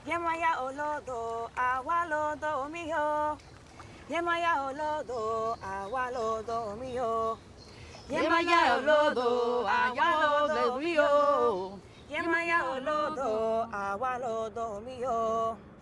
Yemaya olodo, awalodo miyo. Yemaya olodo, awalodo miyo. Yemaya olodo, awalodo miyo. Yemaya olodo, awalodo miyo.